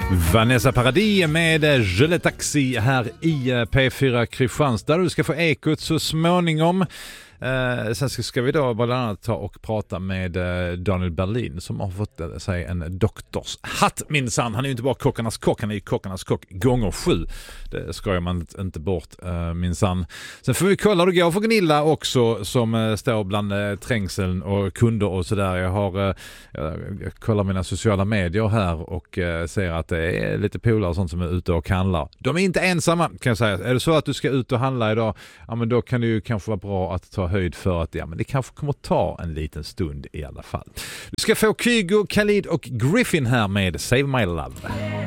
Vanessa Paradis med Je Taxi här i P4 Kristianstad. Du ska få ekot så småningom. Sen ska vi då bland annat ta och prata med Daniel Berlin som har fått sig en doktorshatt minsann. Han är ju inte bara kockarnas kock, han är ju kockarnas kock gånger 7. Det skojar man inte bort minsann. Sen får vi kolla hur det går för Gunilla också som står bland trängseln och kunder och sådär. Jag kollar mina sociala medier här och ser att det är lite polare och sånt som är ute och handlar. De är inte ensamma kan jag säga. Är det så att du ska ut och handla idag, ja men då kan det ju kanske vara bra att ta höjd för att men det kanske kommer att ta en liten stund i alla fall. Du ska få Kygo, Khalid och Griffin här med Save My Love.